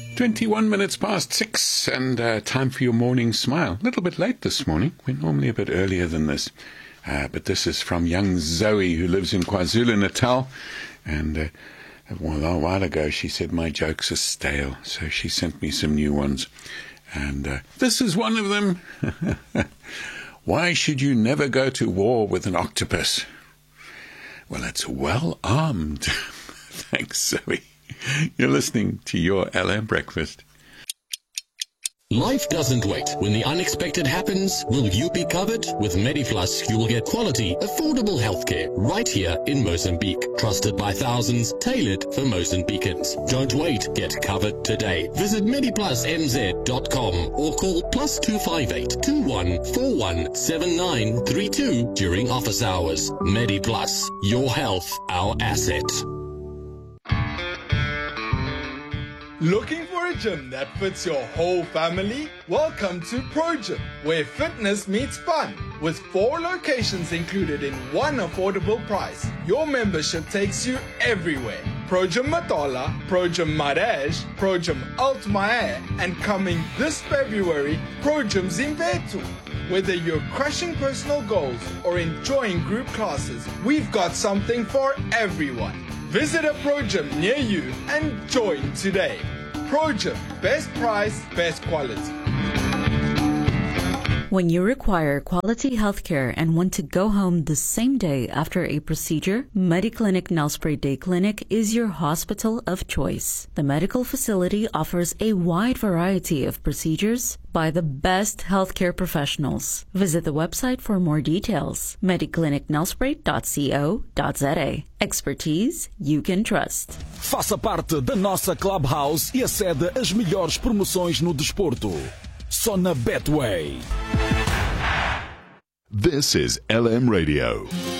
21 minutes past 6 and time for your morning smile. A little bit late this morning. We're normally a bit earlier than this. But this is from young Zoe, who lives in KwaZulu-Natal. And a while ago she said my jokes are stale, so she sent me some new ones. And this is one of them. Why should you never go to war with an octopus? Well, it's well armed. Thanks, Zoe. You're listening to your LM Breakfast. Life doesn't wait. When the unexpected happens, will you be covered? With MediPlus, you will get quality, affordable healthcare right here in Mozambique. Trusted by thousands, tailored for Mozambicans. Don't wait. Get covered today. Visit MediPlusNZ.com or call +258 2141 7932 during office hours. MediPlus, your health, our asset. Looking for a gym that fits your whole family? Welcome to ProGym, where fitness meets fun. With 4 locations included in one affordable price, your membership takes you everywhere. ProGym Matola, ProGym Maraj, ProGym Altmaier, and coming this February, ProGym Zimbetu. Whether you're crushing personal goals or enjoying group classes, we've got something for everyone. Visit a ProGym near you and join today. ProGym, best price, best quality. When you require quality healthcare and want to go home the same day after a procedure, Mediclinic Nelspruit Day Clinic is your hospital of choice. The medical facility offers a wide variety of procedures by the best healthcare professionals. Visit the website for more details. mediclinicnelspruit.co.za. Expertise you can trust. Faça parte da nossa Clubhouse e acede às melhores promoções no desporto. Só na Betway. This is LM Radio.